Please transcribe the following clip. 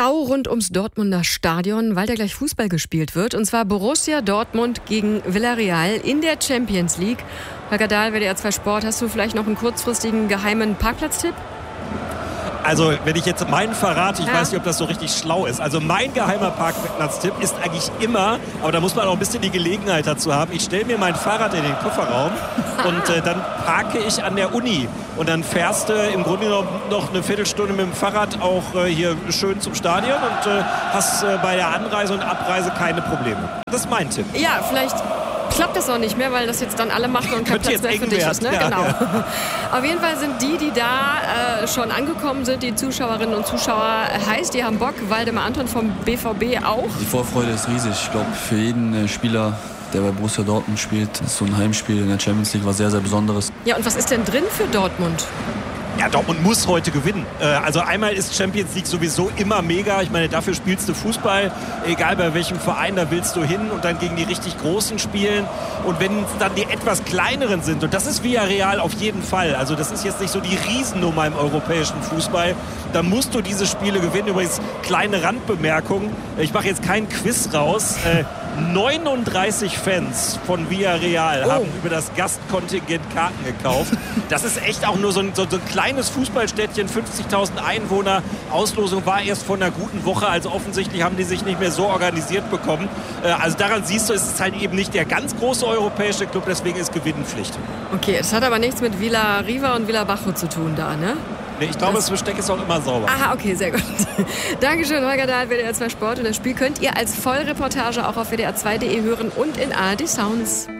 Stau rund ums Dortmunder Stadion, weil da gleich Fußball gespielt wird. Und zwar Borussia Dortmund gegen Villarreal in der Champions League. Holger Dahl, WDR 2 Sport, hast du vielleicht noch einen kurzfristigen geheimen Parkplatztipp? Also, wenn ich jetzt meinen verrate, ich weiß nicht, ob das so richtig schlau ist. Also, mein geheimer Parkplatztipp ist eigentlich immer, aber da muss man auch ein bisschen die Gelegenheit dazu haben. Ich stelle mir mein Fahrrad in den Kofferraum und dann parke ich an der Uni. Und dann fährst du im Grunde genommen noch eine Viertelstunde mit dem Fahrrad auch hier schön zum Stadion und hast bei der Anreise und Abreise keine Probleme. Das ist mein Tipp. Ja, vielleicht klappt das auch nicht mehr, weil das jetzt dann alle machen und kein Platz mehr für dich ist. Ne? Ja, genau. Ja. Auf jeden Fall sind die da schon angekommen sind, die Zuschauerinnen und Zuschauer, heiß, die haben Bock. Waldemar Anton vom BVB auch. Die Vorfreude ist riesig. Ich glaube, für jeden Spieler, der bei Borussia Dortmund spielt, ist so ein Heimspiel in der Champions League was sehr, sehr Besonderes. Ja, und was ist denn drin für Dortmund? Ja, Dortmund muss heute gewinnen. Also einmal ist Champions League sowieso immer mega. Ich meine, dafür spielst du Fußball, egal bei welchem Verein, da willst du hin und dann gegen die richtig Großen spielen. Und wenn es dann die etwas kleineren sind, und das ist Villarreal auf jeden Fall, also das ist jetzt nicht so die Riesennummer im europäischen Fußball, dann musst du diese Spiele gewinnen. Übrigens, kleine Randbemerkung, ich mache jetzt keinen Quiz raus. 39 Fans von Villarreal haben über das Gastkontingent Karten gekauft. Das ist echt auch nur so ein kleines Fußballstädtchen, 50.000 Einwohner. Auslosung war erst vor einer guten Woche, also offensichtlich haben die sich nicht mehr so organisiert bekommen. Also daran siehst du, es ist halt eben nicht der ganz große europäische Club, deswegen ist Gewinnen Pflicht. Okay, es hat aber nichts mit Villa Riva und Villa Bajo zu tun da, ne? Nee, ich glaube, das Besteck ist auch immer sauber. Aha, okay, sehr gut. Dankeschön, Holger Dahl, WDR 2 Sport. Und das Spiel könnt ihr als Vollreportage auch auf WDR2.de hören und in ARD Sounds.